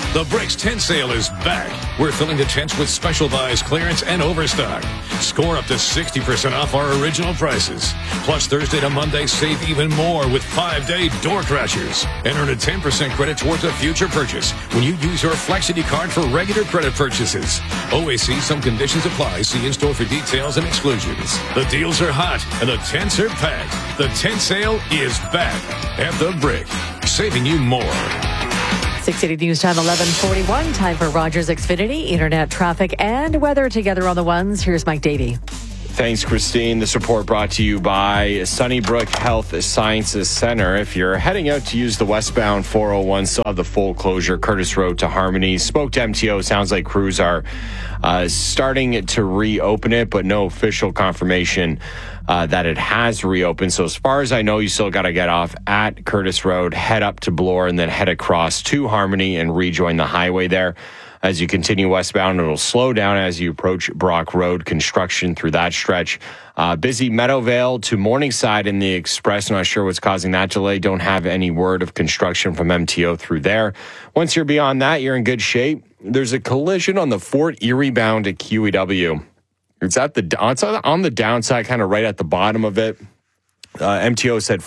The Bricks tent sale is back. We're filling the tents with special buys, clearance, and overstock. Score up to 60% off our original prices. Plus, Thursday to Monday, save even more with 5-day door crashers. And earn a 10% credit towards a future purchase when you use your Flexity card for regular credit purchases. OAC, some conditions apply. See in-store for details and exclusions. The deals are hot and the tents are packed. The tent sale is back at the Brick, saving you more. 680 News Time, 11:41. Time for Rogers Xfinity, internet traffic and weather together on the ones. Here's Mike Davey. Thanks, Christine. This report brought to you by Sunnybrook Health Sciences Center. If you're heading out to use the westbound 401, still have the full closure, Curtis Road to Harmony. Spoke to MTO. Sounds like crews are starting to reopen it, but no official confirmation that it has reopened. So as far as I know, you still got to get off at Curtis Road, head up to Bloor, and then head across to Harmony and rejoin the highway there. As you continue westbound, it'll slow down as you approach Brock Road. Construction through that stretch. Busy Meadowvale to Morningside in the Express. Not sure what's causing that delay. Don't have any word of construction from MTO through there. Once you're beyond that, you're in good shape. There's a collision on the Fort Erie bound at QEW. It's on the downside, kind of right at the bottom of it. MTO said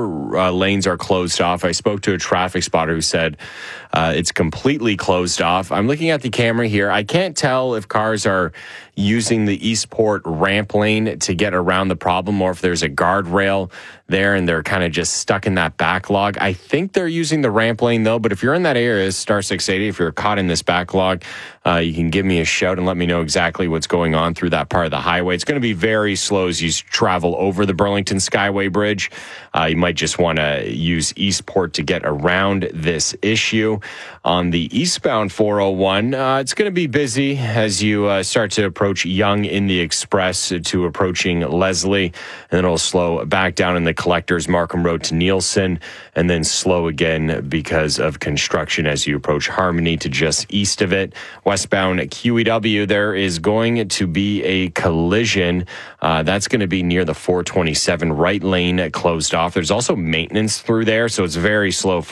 4 lanes are closed off. I spoke to a traffic spotter who said it's completely closed off. I'm looking at the camera here. I can't tell if cars are using the Eastport ramp lane to get around the problem or if there's a guardrail there and they're kind of just stuck in that backlog. I think they're using the ramp lane though, but if you're in that area, star 680, if you're caught in this backlog, you can give me a shout and let me know exactly what's going on through that part of the highway. It's going to be very slow as you travel over the Burlington Skyway Bridge. You might just want to use Eastport to get around this issue. On the eastbound 401, it's going to be busy as you start to approach Yonge in the Express to approaching Leslie, and then it'll slow back down in the Collectors, Markham Road to Nielsen, and then slow again because of construction as you approach Harmony to just east of it. Westbound QEW, there is going to be a collision. That's going to be near the 427 right lane closed off. There's also maintenance through there, so it's very slow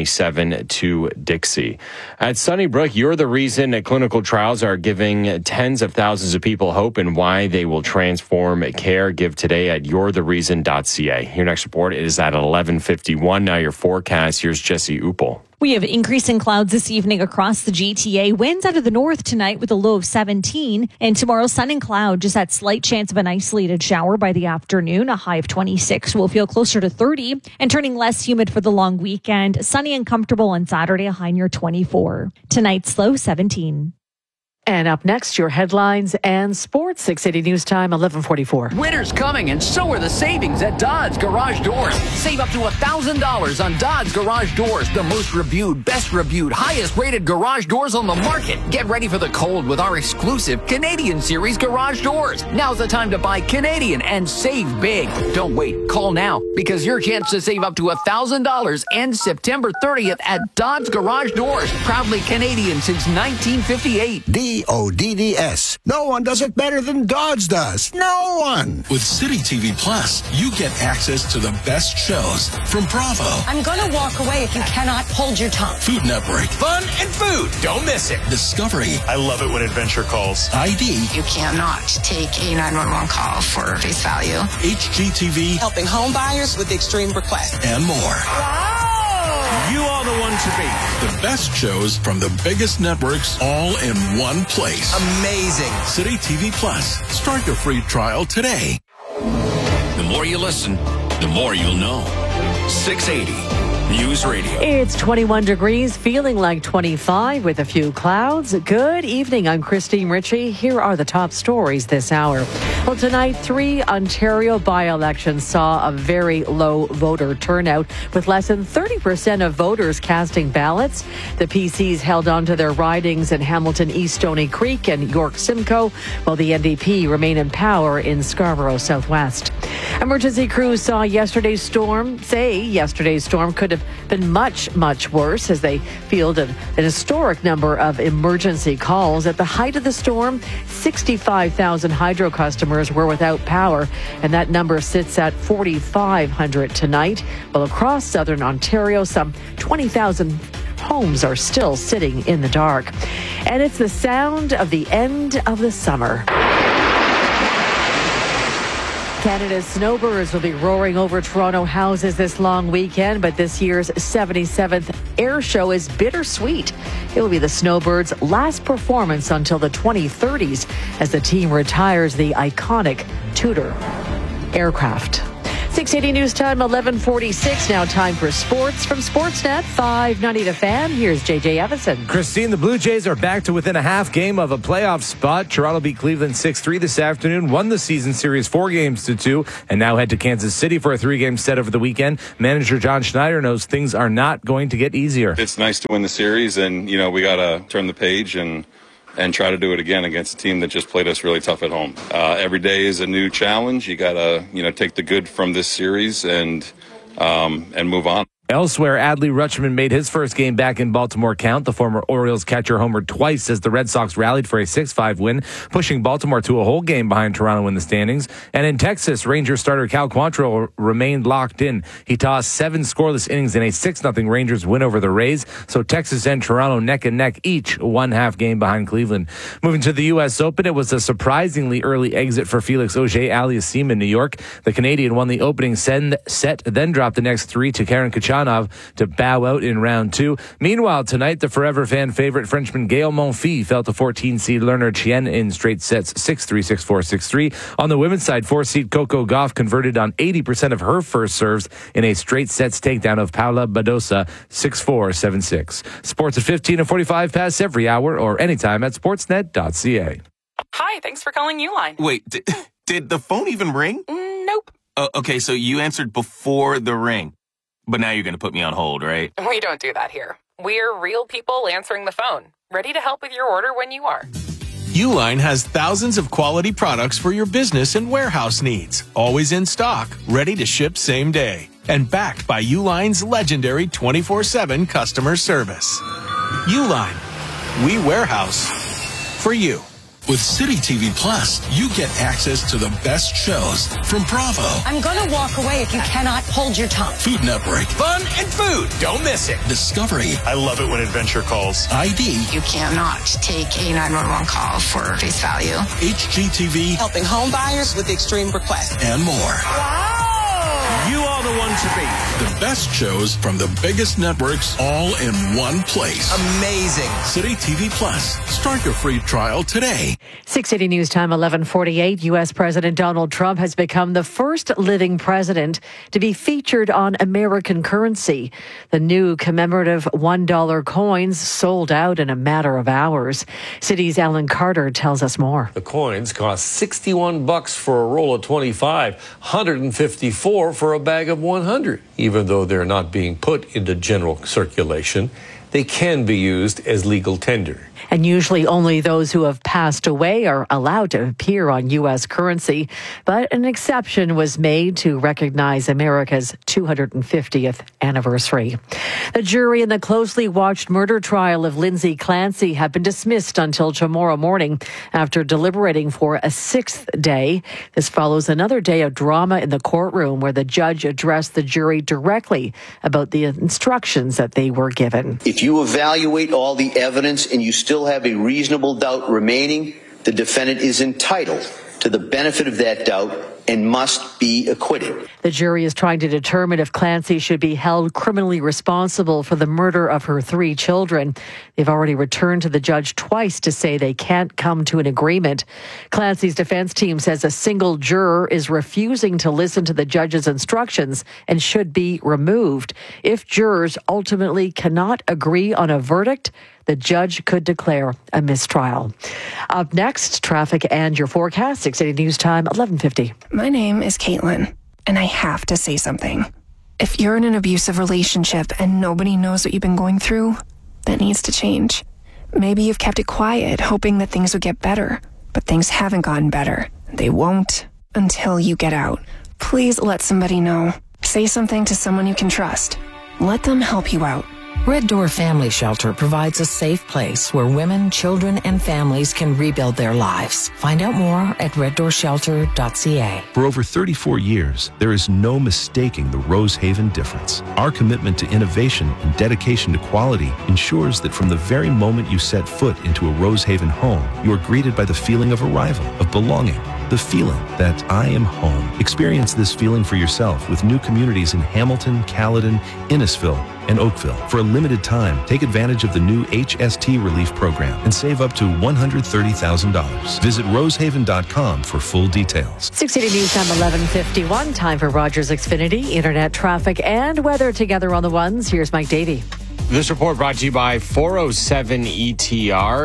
427 to Dixie. At Sunnybrook, you're the reason that clinical trials are giving tens of thousands of people hope and why they will transform care. Give today at you'rethereason.ca. Your next report is at 11:51. Now your forecast. Here's Jesse Uppel. We have increasing clouds this evening across the GTA. Winds out of the north tonight with a low of 17. And tomorrow, sun and cloud, just that slight chance of an isolated shower by the afternoon. A high of 26 will feel closer to 30 and turning less humid for the long weekend. Sunny and comfortable on Saturday, a high near 24. Tonight's low 17. And up next, your headlines and sports. 680 News Time, 11:44. Winter's coming, and so are the savings at Dodds Garage Doors. Save up to $1,000 on Dodds Garage Doors, the most reviewed, best reviewed, highest rated garage doors on the market. Get ready for the cold with our exclusive Canadian Series garage doors. Now's the time to buy Canadian and save big. Don't wait. Call now because your chance to save up to $1,000 ends September 30th at Dodds Garage Doors. Proudly Canadian since 1958. DODDS. No one does it better than Dodds does. No one. With City TV Plus, you get access to the best shows from Bravo. I'm going to walk away if you cannot hold your tongue. Food Network. Fun and food. Don't miss it. Discovery. I love it when Adventure calls. ID. You cannot take a 911 call for face value. HGTV. Helping home buyers with extreme requests. And more. Wow. You are the one to beat. The best shows from the biggest networks all in one place. Amazing. City TV Plus. Start your free trial today. The more you listen, the more you'll know. 680 News Radio. It's 21 degrees, feeling like 25 with a few clouds. Good evening. I'm Christine Ritchie. Here are the top stories this hour. Well, tonight, 3 Ontario by-elections saw a very low voter turnout, with less than 30% of voters casting ballots. The PCs held on to their ridings in Hamilton East Stony Creek and York Simcoe, while the NDP remain in power in Scarborough Southwest. Emergency crews saw yesterday's storm could have been much, much worse as they fielded an historic number of emergency calls. At the height of the storm, 65,000 hydro customers were without power, and that number sits at 4,500 tonight. Well, across southern Ontario, some 20,000 homes are still sitting in the dark. And it's the sound of the end of the summer. Canada's snowbirds will be roaring over Toronto houses this long weekend, but this year's 77th air show is bittersweet. It will be the snowbirds' last performance until the 2030s as the team retires the iconic Tudor aircraft. 680 News Time, 11:46. Now time for sports from Sportsnet 590 The Fan. Here's JJ Evison. Christine, the Blue Jays are back to within a half game of a playoff spot. Toronto beat Cleveland 6-3 this afternoon, won the season series 4-2, and now head to Kansas City for a 3-game set over the weekend. Manager John Schneider knows things are not going to get easier. It's nice to win the series, and we got to turn the page and try to do it again against a team that just played us really tough at home. Every day is a new challenge. You got to, take the good from this series and move on. Elsewhere, Adley Rutschman made his first game back in Baltimore count. The former Orioles catcher homered twice as the Red Sox rallied for a 6-5 win, pushing Baltimore to a whole game behind Toronto in the standings. And in Texas, Rangers starter Cal Quantrill remained locked in. He tossed 7 scoreless innings in a 6-0 Rangers win over the Rays. So Texas and Toronto neck and neck, each 1/2 game behind Cleveland. Moving to the U.S. Open, it was a surprisingly early exit for Felix Auger-Aliassime in New York. The Canadian won the opening set, then dropped the next 3 to Karen Khachanov to bow out in round 2. Meanwhile, tonight, the forever fan favorite Frenchman Gael Monfils fell to 14-seed Lerner Chien in straight sets 6-3, 6-4, 6-3. On the women's side, 4-seed Coco Gauff converted on 80% of her first serves in a straight sets takedown of Paula Badosa 6-4, 7-6. Sports at 15:45 past every hour or anytime at sportsnet.ca. Hi, thanks for calling Uline. Wait, did the phone even ring? Nope. Okay, so you answered before the ring. But now you're going to put me on hold, right? We don't do that here. We're real people answering the phone, ready to help with your order when you are. Uline has thousands of quality products for your business and warehouse needs. Always in stock, ready to ship same day. And backed by Uline's legendary 24/7 customer service. Uline, we warehouse for you. With City TV Plus, you get access to the best shows from Bravo. I'm gonna walk away if you cannot hold your tongue. Food Network. Fun and food. Don't miss it. Discovery. I love it when adventure calls. ID. You cannot take a 911 call for face value. HGTV. Helping home buyers with extreme requests. And more. Wow! You are the one to beat. The best shows from the biggest networks all in one place. Amazing. City TV Plus. Start your free trial today. 680 News Time, 11:48. U.S. President Donald Trump has become the first living president to be featured on American currency. The new commemorative $1 coins sold out in a matter of hours. City's Alan Carter tells us more. The coins cost $61 for a roll of 25, $154 for a bag of 100. Even though they're not being put into general circulation, they can be used as legal tender. And usually only those who have passed away are allowed to appear on U.S. currency. But an exception was made to recognize America's 250th anniversary. The jury in the closely watched murder trial of Lindsay Clancy have been dismissed until tomorrow morning after deliberating for a 6th day. This follows another day of drama in the courtroom where the judge addressed the jury directly about the instructions that they were given. If you evaluate all the evidence and you still have a reasonable doubt remaining, the defendant is entitled to the benefit of that doubt and must be acquitted. The jury is trying to determine if Clancy should be held criminally responsible for the murder of her 3 children. They've already returned to the judge twice to say they can't come to an agreement. Clancy's defense team says a single juror is refusing to listen to the judge's instructions and should be removed. If jurors ultimately cannot agree on a verdict, the judge could declare a mistrial. Up next, traffic and your forecast. 680 News Time, 11:50. My name is Caitlin, and I have to say something. If you're in an abusive relationship and nobody knows what you've been going through, that needs to change. Maybe you've kept it quiet, hoping that things would get better, but things haven't gotten better. They won't until you get out. Please let somebody know. Say something to someone you can trust. Let them help you out. Red Door Family Shelter provides a safe place where women, children, and families can rebuild their lives. Find out more at reddoorshelter.ca. For over 34 years, there is no mistaking the Rosehaven difference. Our commitment to innovation and dedication to quality ensures that from the very moment you set foot into a Rosehaven home, you are greeted by the feeling of arrival, of belonging, the feeling that I am home. Experience this feeling for yourself with new communities in Hamilton, Caledon, Innisfil, and Oakville. For a limited time, take advantage of the new HST Relief Program and save up to $130,000. Visit rosehaven.com for full details. 680 News Time 11:51. Time for Rogers Xfinity. Internet traffic and weather together on the ones. Here's Mike Davey. This report brought to you by 407 ETR.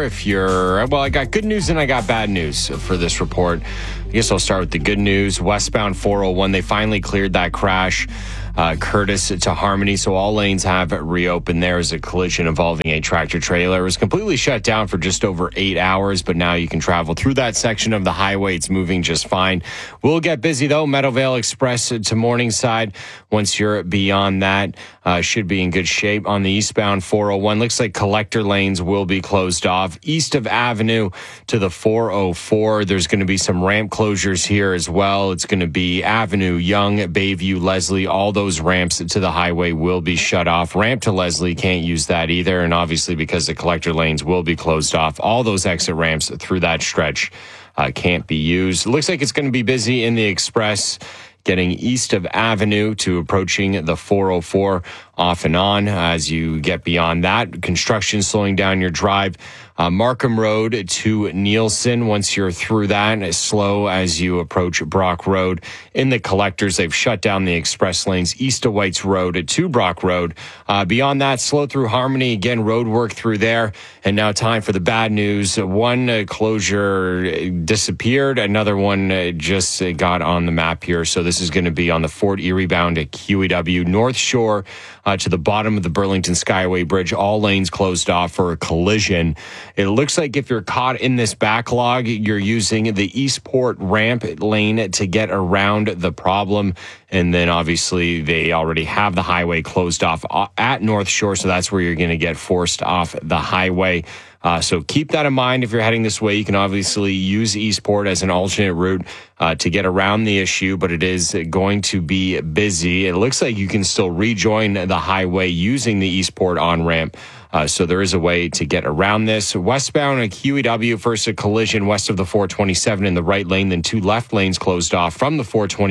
I got good news and I got bad news for this report. I guess I'll start with the good news. Westbound 401, they finally cleared that crash. Curtis to Harmony, so all lanes have reopened. There was a collision involving a tractor trailer. It was completely shut down for just over 8 hours, but now you can travel through that section of the highway. It's moving just fine. We'll get busy, though. Meadowvale Express to Morningside. Once you're beyond that, should be in good shape. On the eastbound 401, looks like collector lanes will be closed off. East of Avenue to the 404, there's going to be some ramp closures here as well. It's going to be Avenue, Young, Bayview, Leslie, all those ramps to the highway will be shut off. Ramp to Leslie, can't use that either. And obviously, because the collector lanes will be closed off, all those exit ramps through that stretch can't be used. It looks like it's going to be busy in the Express, getting east of Avenue to approaching the 404 off and on. As you get beyond that, construction slowing down your drive. Markham Road to Nielsen. Once you're through that, it's slow as you approach Brock Road. In the collectors, they've shut down the express lanes east of Whites Road to Brock Road. Beyond that, slow through Harmony. Again, road work through there. And now time for the bad news. One closure disappeared. Another one just got on the map here. So this is going to be on the Fort Erie bound at QEW North Shore to the bottom of the Burlington Skyway Bridge. All lanes closed off for a collision. It looks like if you're caught in this backlog, you're using the Eastport ramp lane to get around the problem. And then obviously they already have the highway closed off at North Shore. So that's where you're going to get forced off the highway. So keep that in mind if you're heading this way. You can obviously use Eastport as an alternate route to get around the issue, but it is going to be busy. It looks like you can still rejoin the highway using the Eastport on-ramp. So there is a way to get around this. Westbound at QEW, first a collision west of the 427 in the right lane, then two left lanes closed off from the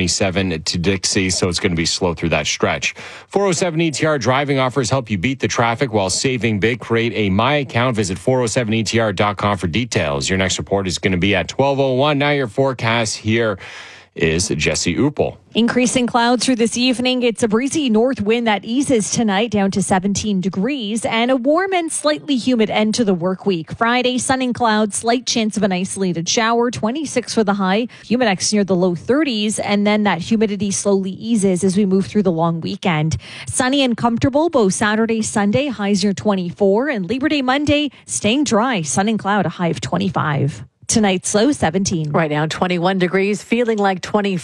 427 to Dixie, so it's going to be slow through that stretch. 407 ETR driving offers help you beat the traffic while saving big. Create a My Account. Visit 407etr.com for details. Your next report is going to be at 12:01. Now your forecast here is Jesse Uppel. Increasing clouds through this evening. It's a breezy north wind that eases tonight down to 17 degrees and a warm and slightly humid end to the work week. Friday, sun and clouds, slight chance of an isolated shower, 26 for the high, humidex near the low 30s, and then that humidity slowly eases as we move through the long weekend. Sunny and comfortable both Saturday, Sunday, highs near 24, and Labor Day Monday, staying dry, sun and cloud, a high of 25. Tonight's low 17. Right now, 21 degrees, feeling like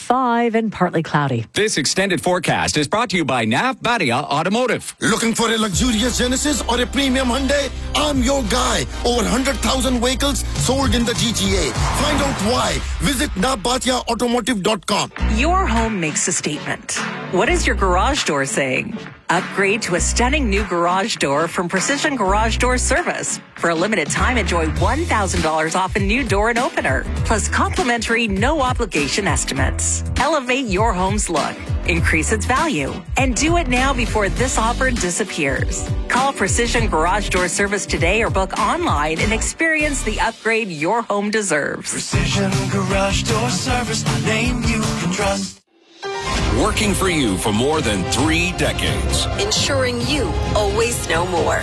25 and partly cloudy. This extended forecast is brought to you by Nav Badia Automotive. Looking for a luxurious Genesis or a premium Hyundai? I'm your guy. Over 100,000 vehicles sold in the GTA. Find out why. Visit navbatiaautomotive.com. Your home makes a statement. What is your garage door saying? Upgrade to a stunning new garage door from Precision Garage Door Service. For a limited time, enjoy $1,000 off a new door and opener, plus complimentary no-obligation estimates. Elevate your home's look, increase its value, and do it now before this offer disappears. Call Precision Garage Door Service today or book online and experience the upgrade your home deserves. Precision Garage Door Service, a name you can trust. Working for you for more than 3 decades. Ensuring you always know more.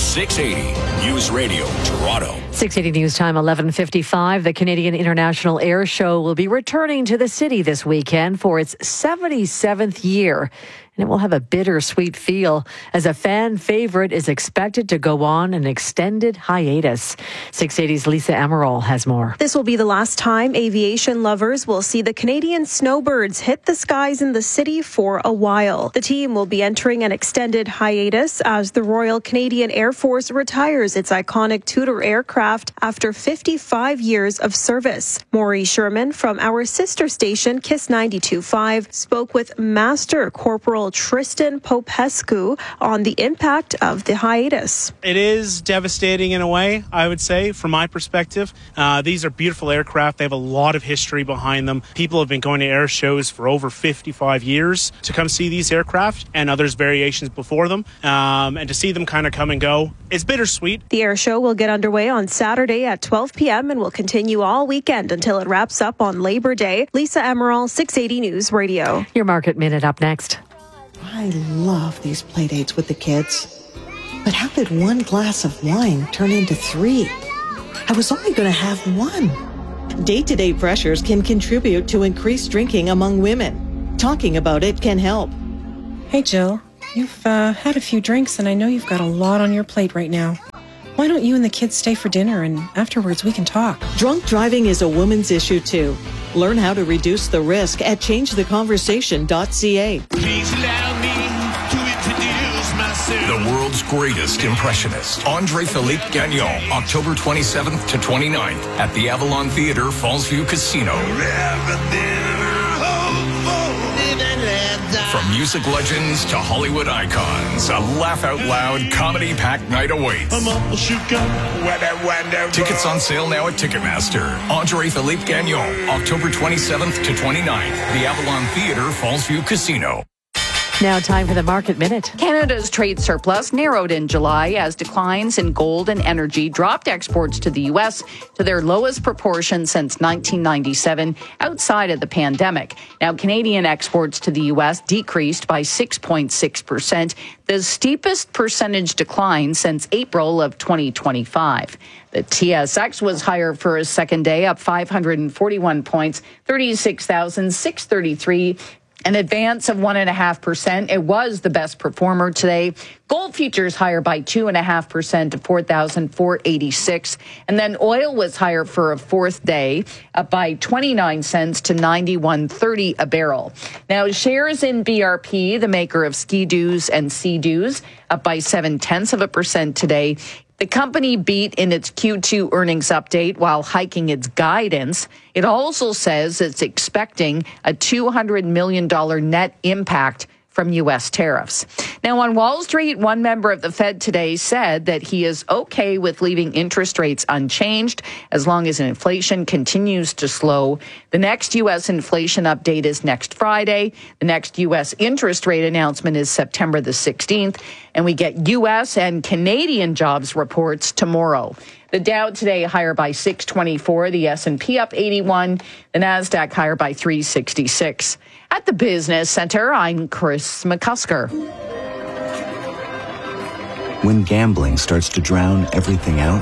680 News Radio, Toronto. 680 News Time, 11:55. The Canadian International Air Show will be returning to the city this weekend for its 77th year. and it will have a bittersweet feel as a fan favorite is expected to go on an extended hiatus. 680's Lisa Emerald has more. This will be the last time aviation lovers will see the Canadian snowbirds hit the skies in the city for a while. The team will be entering an extended hiatus as the Royal Canadian Air Force retires its iconic Tudor aircraft after 55 years of service. Maury Sherman from our sister station, KISS 92.5, spoke with Master Corporal Tristan Popescu on the impact of the hiatus. It is devastating in a way, I would say, from my perspective. These are beautiful aircraft. They have a lot of history behind them. People have been going to air shows for over 55 years to come see these aircraft and others variations before them. And to see them kind of come and go, it's bittersweet. The air show will get underway on Saturday at 12 p.m. and will continue all weekend until it wraps up on Labor Day. Lisa Emerald, 680 News Radio. Your Market Minute up next. I love these play dates with the kids. But how did one glass of wine turn into 3? I was only going to have 1. Day-to-day pressures can contribute to increased drinking among women. Talking about it can help. Hey, Jill. You've had a few drinks, and I know you've got a lot on your plate right now. Why don't you and the kids stay for dinner, and afterwards we can talk? Drunk driving is a woman's issue, too. Learn how to reduce the risk at changetheconversation.ca. Please allow me to introduce myself. The world's greatest impressionist, André-Philippe Gagnon, October 27th to 29th at the Avalon Theatre, Fallsview Casino. From music legends to Hollywood icons, a laugh-out-loud, comedy-packed night awaits. Tickets on sale now at Ticketmaster. André-Philippe Gagnon, October 27th to 29th, the Avalon Theatre, Fallsview Casino. Now time for the Market Minute. Canada's trade surplus narrowed in July as declines in gold and energy dropped exports to the U.S. to their lowest proportion since 1997, outside of the pandemic. Now, Canadian exports to the U.S. decreased by 6.6%, the steepest percentage decline since April of 2025. The TSX was higher for a second day, up 541 points, 36,633. An advance of 1.5%. It was the best performer today. Gold futures higher by 2.5% to 4,486. And then oil was higher for a fourth day, up by 29 cents to 91.30 a barrel. Now, shares in BRP, the maker of Ski-Doos and Sea-Doos, up by 0.7% today. The company beat in its Q2 earnings update while hiking its guidance. It also says it's expecting a $200 million net impact from U.S. tariffs. Now, on Wall Street, one member of the Fed today said that he is okay with leaving interest rates unchanged as long as inflation continues to slow. The next U.S. inflation update is next Friday. The next U.S. interest rate announcement is September the 16th. And we get U.S. and Canadian jobs reports tomorrow. The Dow today higher by 624, the S&P up 81, the NASDAQ higher by 366. At the Business Center, I'm Chris McCusker. When gambling starts to drown everything out,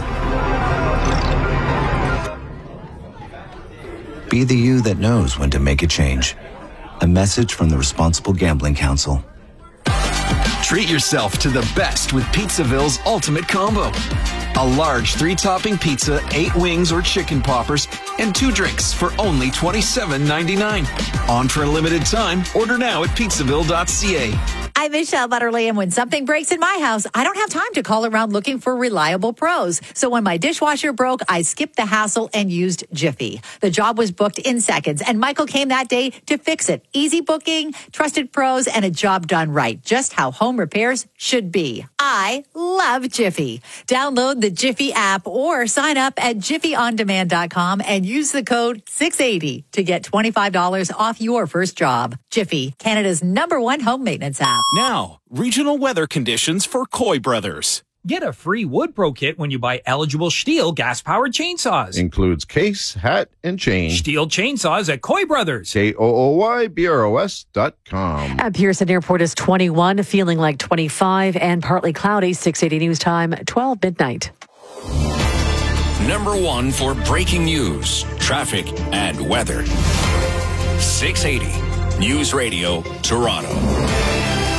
be the you that knows when to make a change. A message from the Responsible Gambling Council. Treat yourself to the best with Pizzaville's Ultimate Combo. A large 3-topping pizza, 8 wings or chicken poppers, and 2 drinks for only $27.99. On for a limited time. Order now at pizzaville.ca. I'm Michelle Butterly, and when something breaks in my house, I don't have time to call around looking for reliable pros. So when my dishwasher broke, I skipped the hassle and used Jiffy. The job was booked in seconds, and Michael came that day to fix it. Easy booking, trusted pros, and a job done right. Just how home repairs should be. I love Jiffy. Download the Jiffy app or sign up at jiffyondemand.com and use the code 680 to get $25 off your first job. Jiffy, Canada's #1 home maintenance app. Now, regional weather conditions for Coy Brothers. Get a free Wood Pro kit when you buy eligible Stihl gas-powered chainsaws. Includes case, hat, and chain. Stihl chainsaws at Coy Brothers. KOOYBROS.com. At Pearson Airport is 21, feeling like 25, and partly cloudy. 680 News Time, 12 midnight. #1 for breaking news, traffic, and weather. 680 News Radio, Toronto.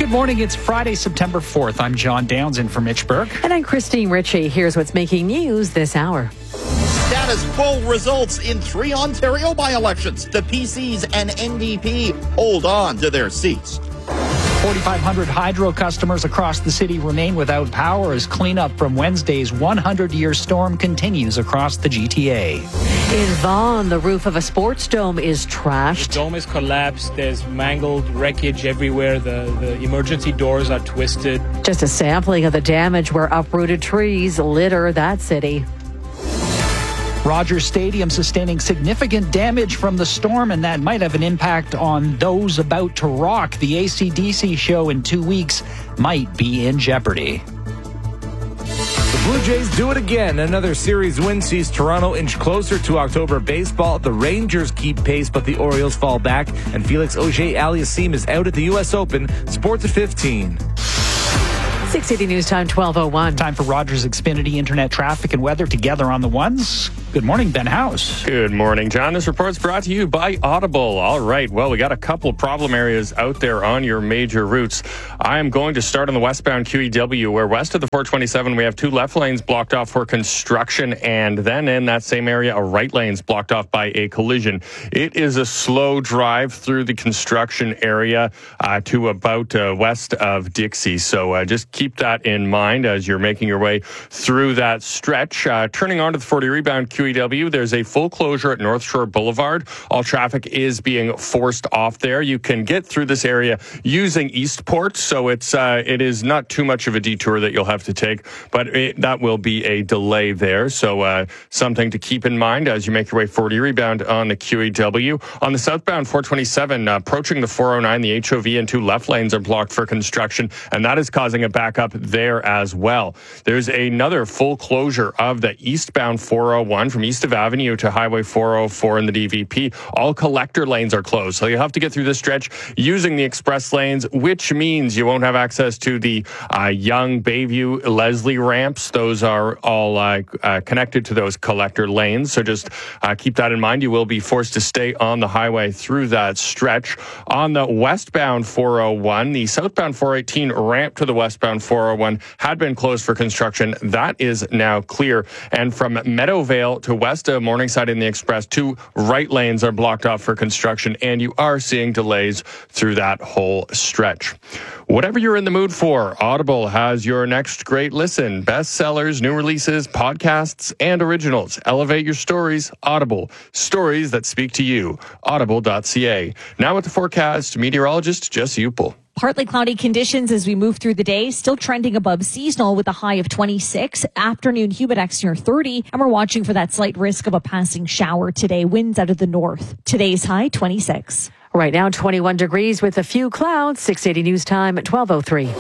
Good morning. It's Friday, September 4th. I'm John Downs in for Mitch Burke. And I'm Christine Ritchie. Here's what's making news this hour. Status quo results in 3 Ontario by-elections. The PCs and NDP hold on to their seats. 4,500 hydro customers across the city remain without power as cleanup from Wednesday's 100-year storm continues across the GTA. In Vaughan, the roof of a sports dome is trashed. The dome is collapsed. There's mangled wreckage everywhere. The emergency doors are twisted. Just a sampling of the damage where uprooted trees litter that city. Rogers Stadium sustaining significant damage from the storm, and that might have an impact on those about to rock. The AC/DC show in 2 weeks might be in jeopardy. The Blue Jays do it again. Another series win sees Toronto inch closer to October baseball. The Rangers keep pace, but the Orioles fall back, and Felix Auger-Aliassime is out at the U.S. Open. Sports at 15. 680 News Time, 12:01. Time for Rogers Xfinity Internet traffic and weather together on the ones. Good morning, Ben House. Good morning, John. This report's brought to you by Audible. All right, well, we got a couple problem areas out there on your major routes. I am going to start on the westbound QEW, where west of the 427, we have 2 left lanes blocked off for construction, and then in that same area, a right lane's blocked off by a collision. It is a slow drive through the construction area to about west of Dixie, so just keep that in mind as you're making your way through that stretch. Turning onto the 40 rebound QEW, there's a full closure at North Shore Boulevard. All traffic is being forced off there. You can get through this area using Eastport, so it is not too much of a detour that you'll have to take, but that will be a delay there. So something to keep in mind as you make your way 40 rebound on the QEW. On the southbound 427, approaching the 409, the HOV and 2 left lanes are blocked for construction, and that is causing a backup there as well. There's another full closure of the eastbound 401 from east of Avenue to Highway 404 in the DVP. All collector lanes are closed, so you have to get through this stretch using the express lanes, which means you won't have access to the Young, Bayview, Leslie ramps. Those are all connected to those collector lanes, so just keep that in mind. You will be forced to stay on the highway through that stretch. On the westbound 401, the southbound 418 ramp to the westbound 401 had been closed for construction. That is now clear. And from Meadowvale to west of Morningside in the Express, 2 right lanes are blocked off for construction, and you are seeing delays through that whole stretch. Whatever you're in the mood for, Audible has your next great listen. Bestsellers, new releases, podcasts, and originals. Elevate your stories. Audible. Stories that speak to you. Audible.ca. Now with the forecast, meteorologist Jess Upel. Partly cloudy conditions as we move through the day, still trending above seasonal with a high of 26. Afternoon Humidex near 30, and we're watching for that slight risk of a passing shower today. Winds out of the north. Today's high 26. Right now 21 degrees with a few clouds. 680 News Time at 12:03.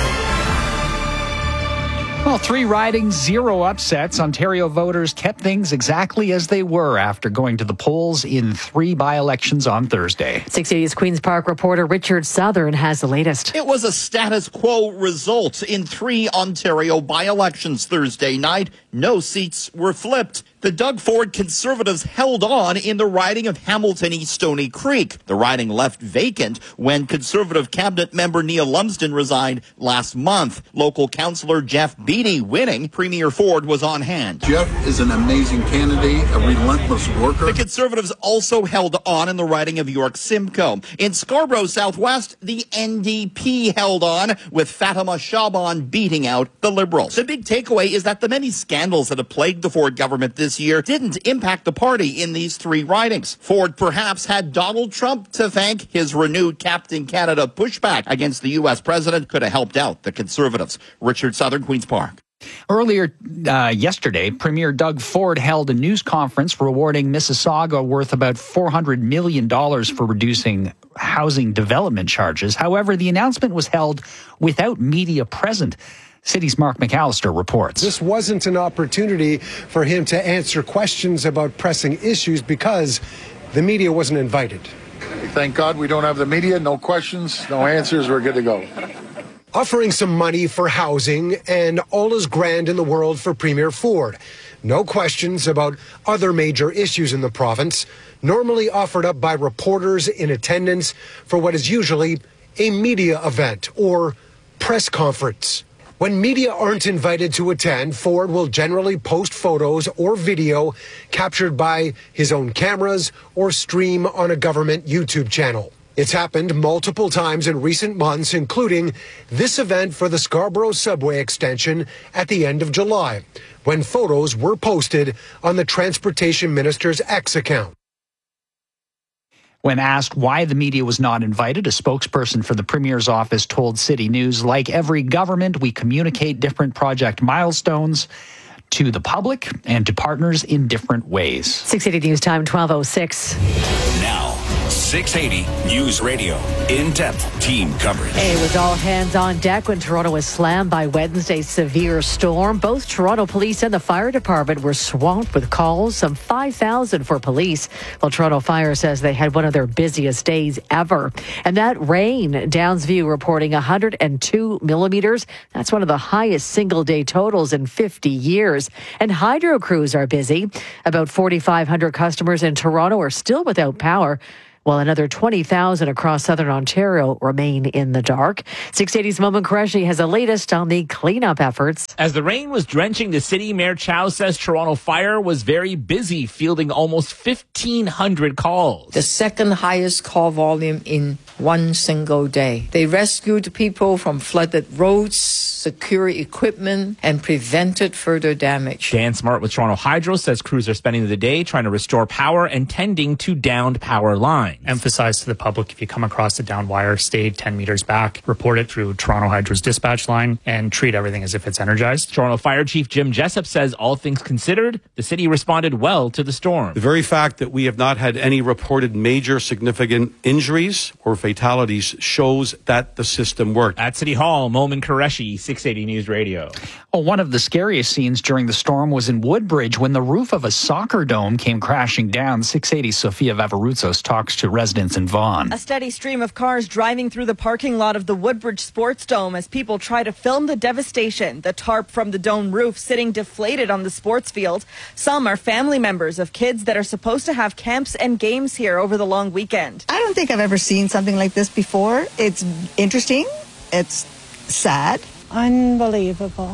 Well, 3 ridings, 0 upsets. Ontario voters kept things exactly as they were after going to the polls in 3 by-elections on Thursday. 680's Queen's Park reporter Richard Southern has the latest. It was a status quo result in 3 Ontario by-elections Thursday night. No seats were flipped. The Doug Ford Conservatives held on in the riding of Hamilton East Stony Creek. The riding left vacant when Conservative cabinet member Neil Lumsden resigned last month. Local councillor Jeff Beattie winning. Premier Ford was on hand. Jeff is an amazing candidate, a relentless worker. The Conservatives also held on in the riding of York Simcoe. In Scarborough Southwest, the NDP held on with Fatima Shaban beating out the Liberals. The big takeaway is that the many scandals that have plagued the Ford government this year didn't impact the party in these 3 ridings. Ford perhaps had Donald Trump to thank. His renewed Captain Canada pushback against the U.S. president could have helped out the Conservatives. Richard Southern, Queen's Park. Earlier yesterday, Premier Doug Ford held a news conference rewarding Mississauga worth about $400 million for reducing housing development charges. However, the announcement was held without media present. City's Mark McAllister reports. This wasn't an opportunity for him to answer questions about pressing issues because the media wasn't invited. Thank God we don't have the media. No questions, no answers. We're good to go. Offering some money for housing, and all is grand in the world for Premier Ford. No questions about other major issues in the province, normally offered up by reporters in attendance for what is usually a media event or press conference. When media aren't invited to attend, Ford will generally post photos or video captured by his own cameras or stream on a government YouTube channel. It's happened multiple times in recent months, including this event for the Scarborough subway extension at the end of July, when photos were posted on the Transportation Minister's X account. When asked why the media was not invited, a spokesperson for the Premier's office told City News, like every government, we communicate different project milestones to the public and to partners in different ways. 680 News Time, 12:06. Now, 680 News Radio. In-depth team coverage. It was all hands on deck when Toronto was slammed by Wednesday's severe storm. Both Toronto police and the fire department were swamped with calls, some 5,000 for police. Well, Toronto Fire says they had one of their busiest days ever. And that rain, Downsview reporting 102 millimeters. That's one of the highest single-day totals in 50 years. And hydro crews are busy. About 4,500 customers in Toronto are still without power, while another 20,000 across southern Ontario remain in the dark. 680's Momin Qureshi has the latest on the cleanup efforts. As the rain was drenching the city, Mayor Chow says Toronto Fire was very busy, fielding almost 1,500 calls. The second highest call volume in one single day. They rescued people from flooded roads, secured equipment, and prevented further damage. Dan Smart with Toronto Hydro says crews are spending the day trying to restore power and tending to downed power lines. Emphasize to the public, if you come across a downed wire, stay 10 meters back, report it through Toronto Hydro's dispatch line, and treat everything as if it's energized. Toronto Fire Chief Jim Jessup says all things considered, the city responded well to the storm. The very fact that we have not had any reported major significant injuries or fatalities shows that the system worked. At City Hall, Momin Qureshi, 680 News Radio. Well, one of the scariest scenes during the storm was in Woodbridge when the roof of a soccer dome came crashing down. 680's Sofia Vavarutsos talks to residents in Vaughan. A steady stream of cars driving through the parking lot of the Woodbridge Sports Dome as people try to film the devastation. The tarp from the dome roof sitting deflated on the sports field. Some are family members of kids that are supposed to have camps and games here over the long weekend. I don't think I've ever seen something like this before. It's interesting. It's sad. Unbelievable.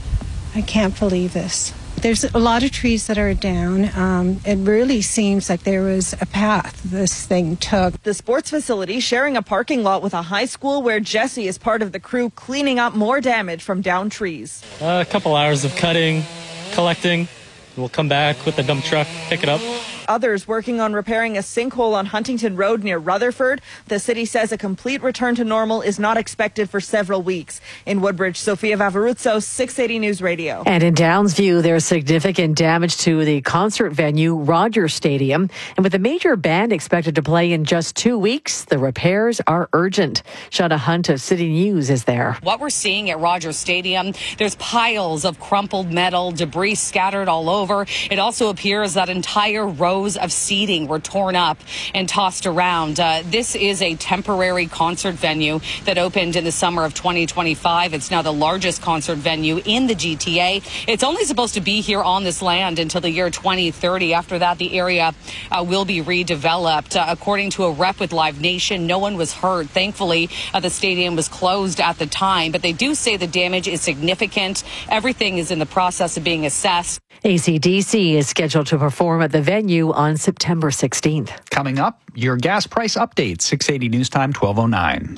I can't believe this. There's a lot of trees that are down. It really seems like there was a path this thing took. The sports facility sharing a parking lot with a high school where Jesse is part of the crew cleaning up more damage from downed trees. A couple hours of cutting, collecting. We'll come back with the dump truck, pick it up. Others working on repairing a sinkhole on Huntington Road near Rutherford. The city says a complete return to normal is not expected for several weeks. In Woodbridge, Sofia Vavarutsos, 680 News Radio. And in Downsview, there's significant damage to the concert venue, Rogers Stadium. And with a major band expected to play in just 2 weeks, the repairs are urgent. Shauna Hunt of City News is there. What we're seeing at Rogers Stadium, there's piles of crumpled metal, debris scattered all over. It also appears that entire rows of seating were torn up and tossed around. This is a temporary concert venue that opened in the summer of 2025. It's now the largest concert venue in the GTA. It's only supposed to be here on this land until the year 2030. After that, the area will be redeveloped. According to a rep with Live Nation, no one was hurt. Thankfully, the stadium was closed at the time, but they do say the damage is significant. Everything is in the process of being assessed. AC/DC is scheduled to perform at the venue on September 16th. Coming up, your gas price update, 680 News Time, 12:09.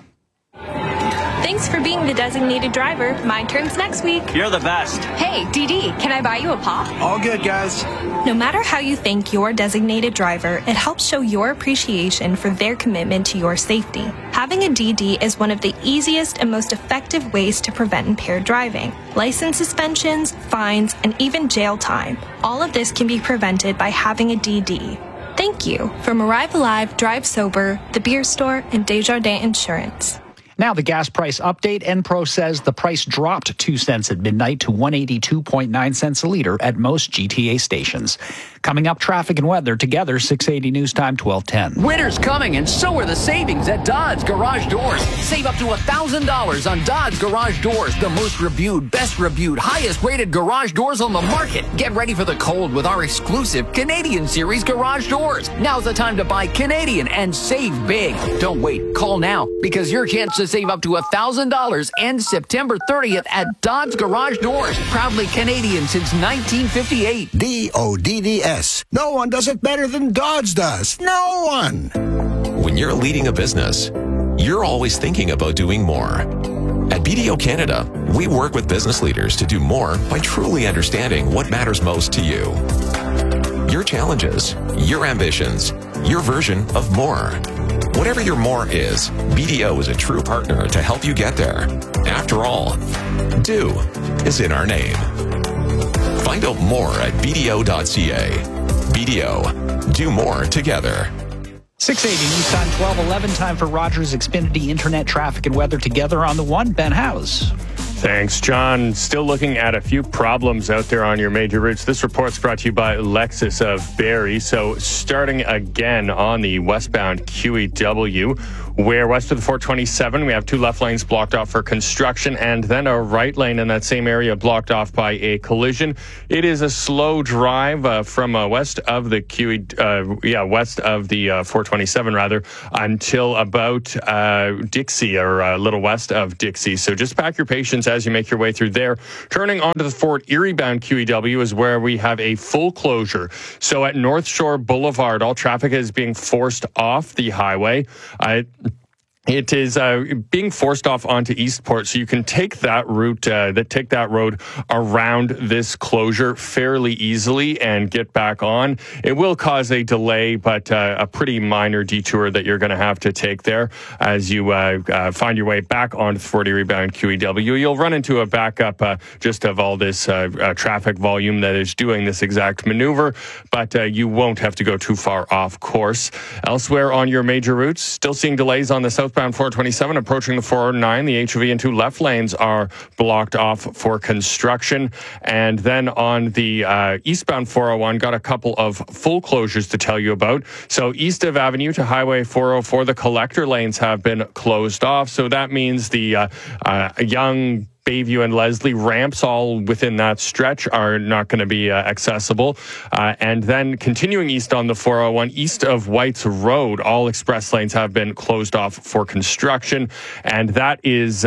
Thanks for being the designated driver. My turn's next week. You're the best. Hey, DD, can I buy you a pop? All good, guys. No matter how you thank your designated driver, it helps show your appreciation for their commitment to your safety. Having a DD is one of the easiest and most effective ways to prevent impaired driving. License suspensions, fines, and even jail time. All of this can be prevented by having a DD. Thank you. From Arrive Alive, Drive Sober, The Beer Store, and Desjardins Insurance. Now the gas price update. Enpro says the price dropped 2 cents at midnight to 182.9 cents a liter at most GTA stations. Coming up, traffic and weather together, 680 News Time, 12:10. Winter's coming, and so are the savings at Dodds Garage Doors. Save up to $1,000 on Dodds Garage Doors, the most reviewed, best reviewed, highest rated garage doors on the market. Get ready for the cold with our exclusive Canadian Series garage doors. Now's the time to buy Canadian and save big. Don't wait. Call now, because your chance to save up to $1,000 ends September 30th at Dodds Garage Doors. Proudly Canadian since 1958. DODDS. No one does it better than Dodds does. No one. When you're leading a business, you're always thinking about doing more. At BDO Canada, we work with business leaders to do more by truly understanding what matters most to you. Your challenges, your ambitions, your version of more. Whatever your more is, BDO is a true partner to help you get there. After all, do is in our name. Find out more at BDO.ca. BDO, do more together. 680 News Time, 12:11. Time for Rogers Xfinity Internet traffic and weather together on the one. Ben Howes. Thanks, John. Still looking at a few problems out there on your major routes. This report's brought to you by Lexus of Barrie. So starting again on the westbound QEW, where west of the 427, we have 2 left lanes blocked off for construction and then a right lane in that same area blocked off by a collision. It is a slow drive from west of the west of the 427 rather, until about Dixie, or a little west of Dixie. So just pack your patience as you make your way through there. Turning onto the Fort Erie bound QEW is where we have a full closure. So at North Shore Boulevard, all traffic is being forced off the highway. It is being forced off onto Eastport, so you can take that route, take that road around this closure fairly easily and get back on. It will cause a delay, but a pretty minor detour that you're going to have to take there as you find your way back onto the Fort Erie bound QEW. You'll run into a backup just of all this traffic volume that is doing this exact maneuver, but you won't have to go too far off course. Elsewhere on your major routes, still seeing delays on the southbound 427 approaching the 409. The HOV and 2 left lanes are blocked off for construction. And then on the eastbound 401, got a couple of full closures to tell you about. So east of Avenue to Highway 404, the collector lanes have been closed off. So that means the Young, Bayview and Leslie ramps all within that stretch are not going to be accessible. And then continuing east on the 401, east of White's Road, all express lanes have been closed off for construction. And that is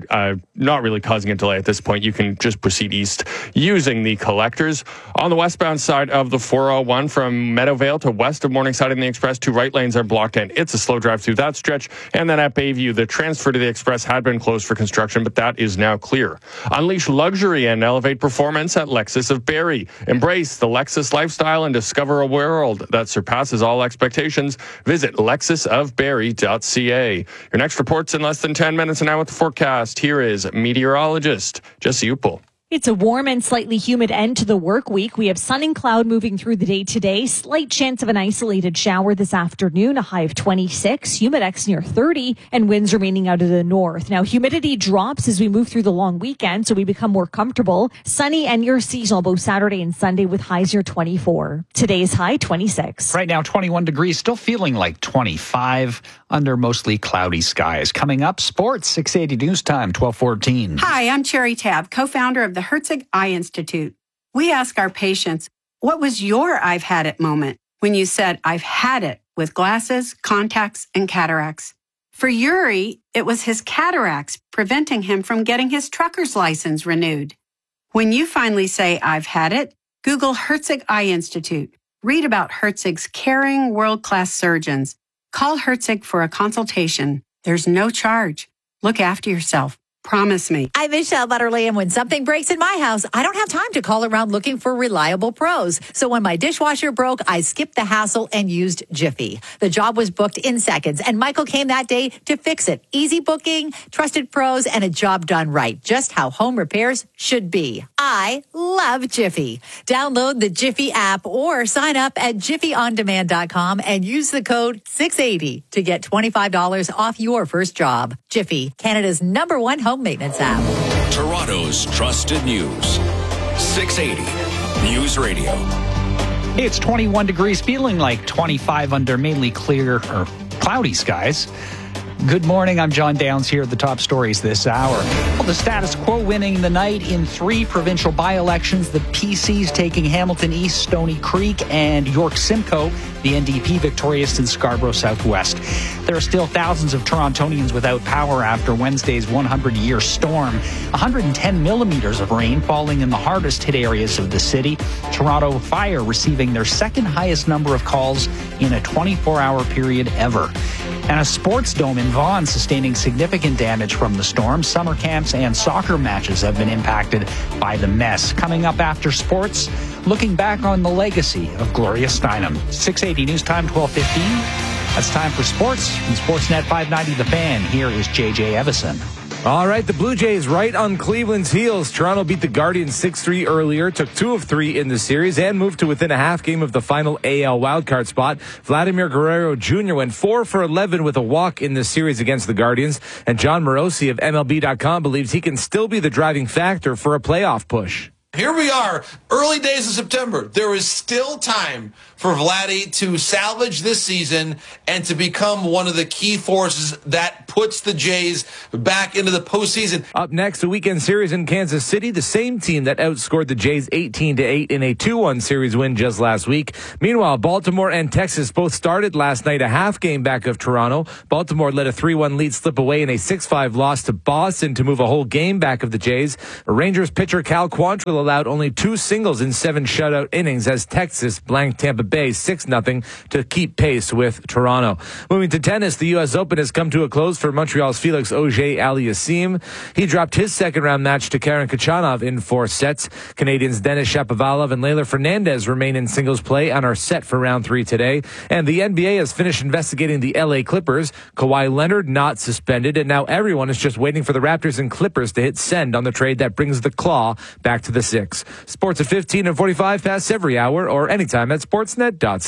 not really causing a delay at this point. You can just proceed east using the collectors. On the westbound side of the 401, from Meadowvale to west of Morningside and the Express, 2 right lanes are blocked, and it's a slow drive through that stretch. And then at Bayview, the transfer to the Express had been closed for construction, but that is now clear. Unleash luxury and elevate performance at Lexus of Barrie. Embrace the Lexus lifestyle and discover a world that surpasses all expectations. Visit lexusofbarrie.ca. Your next report's in less than 10 minutes, and now with the forecast, here is meteorologist Jesse Uppel. It's a warm and slightly humid end to the work week. We have sun and cloud moving through the day today. Slight chance of an isolated shower this afternoon, a high of 26, humidex near 30, and winds remaining out of the north. Now, humidity drops as we move through the long weekend, so we become more comfortable. Sunny and near seasonal both Saturday and Sunday with highs near 24. Today's high, 26. Right now, 21 degrees, still feeling like 25 under mostly cloudy skies. Coming up, sports, 680 News Time, 12:14. Hi, I'm Cherry Tabb, co-founder of the Herzig Eye Institute. We ask our patients, what was your I've had it moment when you said, I've had it with glasses, contacts, and cataracts? For Yuri, it was his cataracts preventing him from getting his trucker's license renewed. When you finally say, I've had it, Google Herzig Eye Institute. Read about Herzig's caring, world-class surgeons. Call Herzig for a consultation. There's no charge. Look after yourself. Promise me. I'm Michelle Butterly, and when something breaks in my house, I don't have time to call around looking for reliable pros. So when my dishwasher broke, I skipped the hassle and used Jiffy. The job was booked in seconds, and Michael came that day to fix it. Easy booking, trusted pros, and a job done right. Just how home repairs should be. I love Jiffy. Download the Jiffy app or sign up at jiffyondemand.com and use the code 680 to get $25 off your first job. Jiffy, Canada's #1 home maintenance app. Toronto's trusted news. 680 News Radio. It's 21 degrees, feeling like 25 under mainly clear or cloudy skies. Good morning, I'm John Downs here at the top stories this hour. Well, the status quo winning the night in 3 provincial by-elections, the PCs taking Hamilton East, Stony Creek, and York Simcoe, the NDP victorious in Scarborough Southwest. There are still thousands of Torontonians without power after Wednesday's 100-year storm. 110 millimeters of rain falling in the hardest hit areas of the city. Toronto Fire receiving their second highest number of calls in a 24-hour period ever. And a sports dome in Vaughan sustaining significant damage from the storm. Summer camps and soccer matches have been impacted by the mess. Coming up after sports, looking back on the legacy of Gloria Steinem. 680 News Time, 12:15. That's time for sports from Sportsnet 590 The Fan. Here is JJ Evison. All right, the Blue Jays right on Cleveland's heels. Toronto beat the Guardians 6-3 earlier, took 2 of 3 in the series, and moved to within a half game of the final AL wildcard spot. Vladimir Guerrero Jr. went 4 for 11 with a walk in the series against the Guardians, and John Morosi of MLB.com believes he can still be the driving factor for a playoff push. Here we are, early days of September. There is still time for Vladdy to salvage this season and to become one of the key forces that puts the Jays back into the postseason. Up next, a weekend series in Kansas City, the same team that outscored the Jays 18-8 in a 2-1 series win just last week. Meanwhile, Baltimore and Texas both started last night a half game back of Toronto. Baltimore let a 3-1 lead slip away in a 6-5 loss to Boston to move a whole game back of the Jays. Rangers pitcher Cal Quantrill allowed only 2 singles in 7 shutout innings as Texas blanked Tampa Bay 6-0 to keep pace with Toronto. Moving to tennis, the U.S. Open has come to a close for Montreal's Felix Auger-Aliassime. He dropped his second-round match to Karen Khachanov in 4 sets. Canadians Denis Shapovalov and Leylah Fernandez remain in singles play and are set for round 3 today. And the NBA has finished investigating the L.A. Clippers. Kawhi Leonard not suspended, and now everyone is just waiting for the Raptors and Clippers to hit send on the trade that brings the Claw back to the 6. Sports at 15 and 45 past every hour or anytime at sportsnet.ca.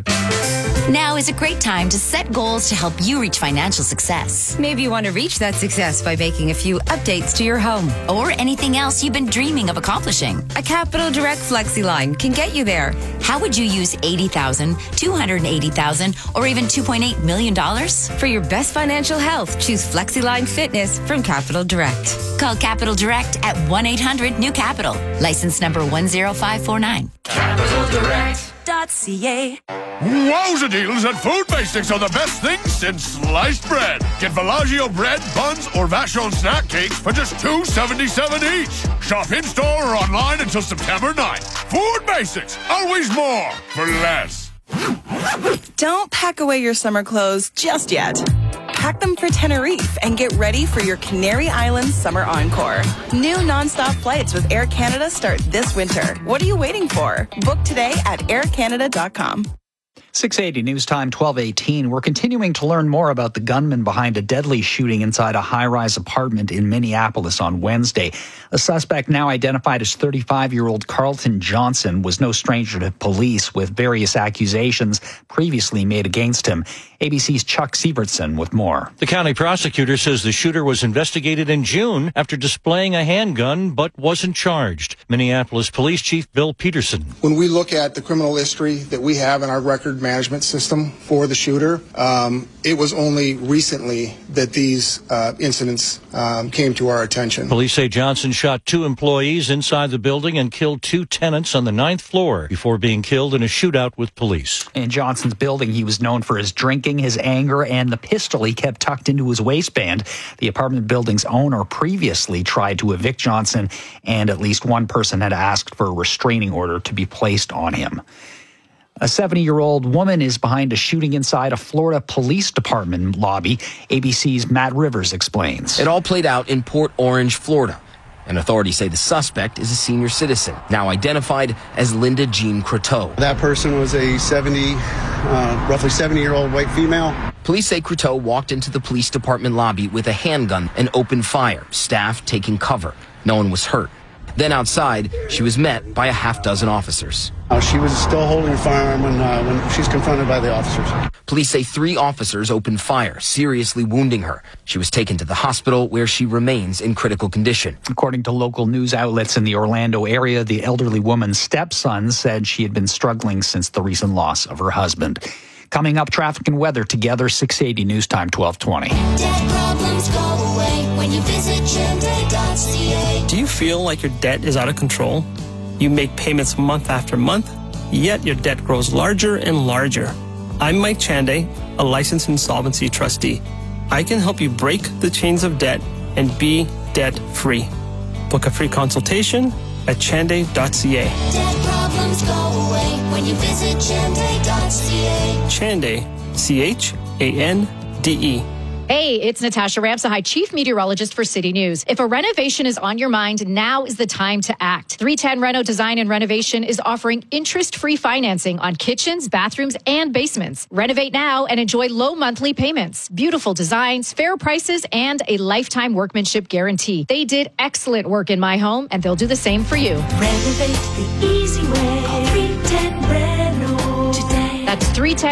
Now is a great time to set goals to help you reach financial success. Maybe you want to reach that success by making a few updates to your home or anything else you've been dreaming of accomplishing. A Capital Direct FlexiLine can get you there. How would you use $80,000, $280,000, or even $2.8 million? For your best financial health, choose FlexiLine Fitness from Capital Direct. Call Capital Direct at 1-800-NEW-CAPITAL. License number 10549. CapitalDirect.ca. Wowza deals at Food Basics are the best things since sliced bread. Get Villaggio bread, buns, or Vachon snack cakes for just $2.77 each. Shop in-store or online until September 9th. Food Basics, always more for less. Don't pack away your summer clothes just yet. Pack them for Tenerife and get ready for your Canary Islands summer encore. New nonstop flights with Air Canada start this winter. What are you waiting for? Book today at aircanada.com. 680 News Time, 12:18. We're continuing to learn more about the gunman behind a deadly shooting inside a high-rise apartment in Minneapolis on Wednesday. A suspect now identified as 35-year-old Carlton Johnson was no stranger to police with various accusations previously made against him. ABC's Chuck Sievertson with more. The county prosecutor says the shooter was investigated in June after displaying a handgun but wasn't charged. Minneapolis Police Chief Bill Peterson. When we look at the criminal history that we have in our record management system for the shooter, it was only recently that these incidents came to our attention. Police say Johnson shot 2 employees inside the building and killed 2 tenants on the 9th floor before being killed in a shootout with police. In Johnson's building, he was known for his drinking, his anger, and the pistol he kept tucked into his waistband. The apartment building's owner previously tried to evict Johnson, and at least one person had asked for a restraining order to be placed on him. A 70-year-old woman is behind a shooting inside a Florida Police Department lobby. ABC's Matt Rivers explains. It all played out in Port Orange, Florida. And authorities say the suspect is a senior citizen, now identified as Linda Jean Croteau. That person was a roughly 70-year-old white female. Police say Croteau walked into the police department lobby with a handgun and opened fire, staff taking cover. No one was hurt. Then outside, she was met by a half-dozen officers. She was still holding a firearm when she's confronted by the officers. Police say 3 officers opened fire, seriously wounding her. She was taken to the hospital where she remains in critical condition. According to local news outlets in the Orlando area, the elderly woman's stepson said she had been struggling since the recent loss of her husband. Coming up, traffic and weather together, 680 News Time 1220. Debt problems go away when you visit Chande.ca. Do you feel like your debt is out of control? You make payments month after month, yet your debt grows larger and larger. I'm Mike Chande, a licensed insolvency trustee. I can help you break the chains of debt and be debt-free. Book a free consultation at Chande.ca. Debt problems go away when you visit Chande.ca. Chande, C-H-A-N-D-E. Hey, it's Natasha Ramsahai, Chief Meteorologist for City News. If a renovation is on your mind, now is the time to act. 310 Reno Design and Renovation is offering interest-free financing on kitchens, bathrooms, and basements. Renovate now and enjoy low monthly payments, beautiful designs, fair prices, and a lifetime workmanship guarantee. They did excellent work in my home, and they'll do the same for you. Renovate the easy way. Call 310 Reno today. That's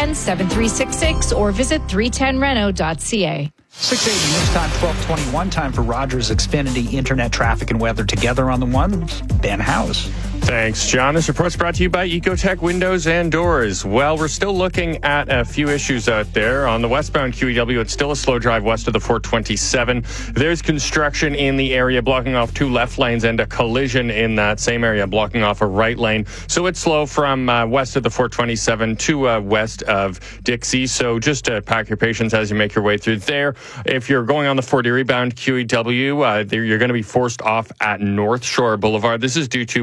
310-7366 or visit 310reno.ca. 680 News Time 1221. Time for Rogers Xfinity Internet Traffic and Weather together on the one. Ben House. Thanks, John. This report's brought to you by Ecotech Windows and Doors. Well, we're still looking at a few issues out there. On the westbound QEW, it's still a slow drive west of the 427. There's construction in the area blocking off 2 left lanes and a collision in that same area blocking off a right lane. So it's slow from west of the 427 to west of Dixie. So just pack your patience as you make your way through there. If you're going on the Fort Erie bound QEW, you're going to be forced off at North Shore Boulevard. This is due to